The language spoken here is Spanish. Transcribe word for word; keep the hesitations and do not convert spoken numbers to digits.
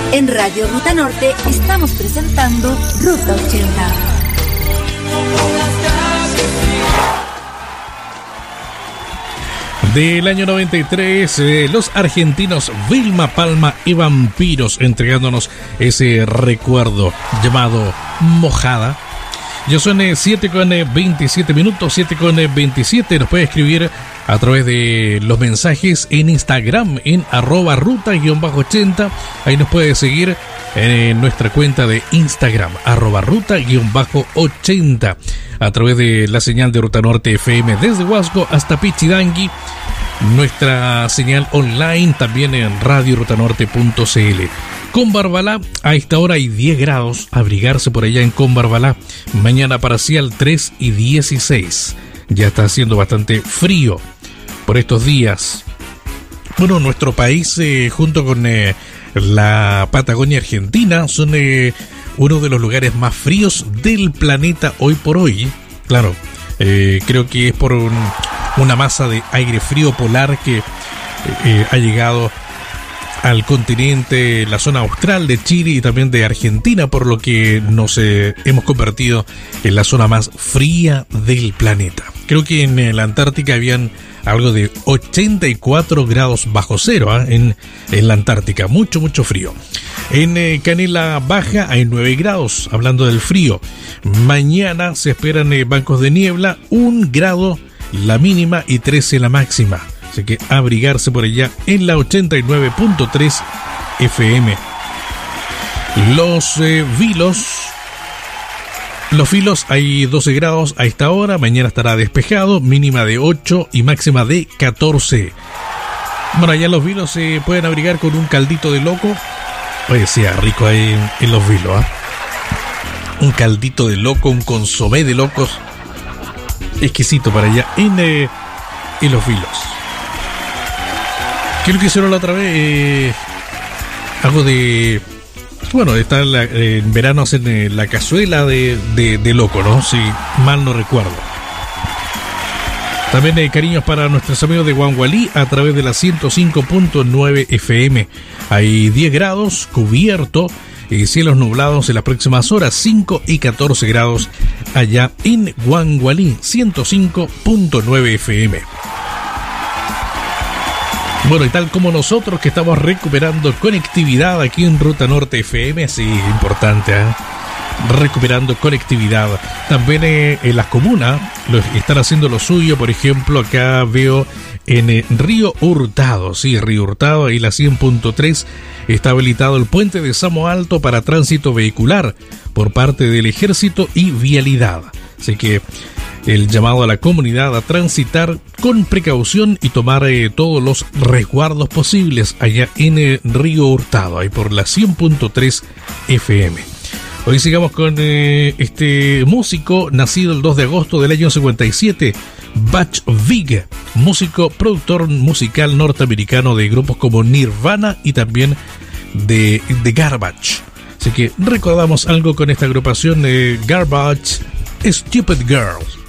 En Radio Ruta Norte estamos presentando Ruta ochenta. Del año noventa y tres, eh, los argentinos Vilma Palma y Vampiros entregándonos ese recuerdo llamado Mojada. Ya son eh, siete con veintisiete minutos, siete con veintisiete. Nos puede escribir a través de los mensajes en Instagram en arroba ruta ochenta. Ahí nos puede seguir en nuestra cuenta de Instagram, arroba ruta ochenta. A través de la señal de Ruta Norte F M desde Huasco hasta Pichidangui. Nuestra señal online también en radio ruta norte punto c l. Con Barbalá, a esta hora hay diez grados, abrigarse por allá en Combarbalá. Mañana parcial tres y dieciséis. Ya está haciendo bastante frío por estos días. Bueno, nuestro país, eh, junto con eh, la Patagonia Argentina, son eh, uno de los lugares más fríos del planeta hoy por hoy. Claro, eh, creo que es por un, una masa de aire frío polar que eh, ha llegado al continente, la zona austral de Chile y también de Argentina, por lo que nos eh, hemos convertido en la zona más fría del planeta. Creo que en eh, la Antártica habían algo de ochenta y cuatro grados bajo cero ¿eh? en, en la Antártica, mucho, mucho frío. En eh, Canela Baja hay nueve grados, hablando del frío. Mañana se esperan eh, bancos de niebla, un grado la mínima y trece la máxima. Así que abrigarse por allá en la ochenta y nueve punto tres F M. Los eh, vilos, los filos hay doce grados a esta hora. Mañana estará despejado, mínima de ocho y máxima de catorce. Bueno, allá los vilos se pueden abrigar con un caldito de loco. Oye, sea rico ahí en, en los vilos, ¿eh? Un caldito de loco, un consomé de locos. Exquisito para allá en, eh, en los vilos. ¿Qué es lo que hicieron la otra vez? Eh, algo de... Bueno, está la, eh, en verano hacen eh, la cazuela de, de, de loco, ¿no? Si mal no recuerdo. También eh, cariños para nuestros amigos de Guangualí a través de la ciento cinco punto nueve F M. Hay diez grados, cubierto, y cielos nublados en las próximas horas, cinco y catorce grados allá en Guangualí, ciento cinco punto nueve F M. Bueno, y tal como nosotros que estamos recuperando conectividad aquí en Ruta Norte F M, sí, importante, ¿eh? Recuperando conectividad. También eh, en las comunas lo, están haciendo lo suyo. Por ejemplo, acá veo en eh, Río Hurtado, sí, Río Hurtado, ahí la cien punto tres, está habilitado el puente de Samo Alto para tránsito vehicular por parte del Ejército y Vialidad. Así que el llamado a la comunidad a transitar con precaución y tomar eh, todos los resguardos posibles allá en eh, Río Hurtado, ahí por la cien punto tres F M. Hoy sigamos con eh, este músico nacido el dos de agosto del año cincuenta y siete, Butch Vig, músico, productor musical norteamericano de grupos como Nirvana y también de The Garbage. Así que recordamos algo con esta agrupación de Garbage, Stupid Girls.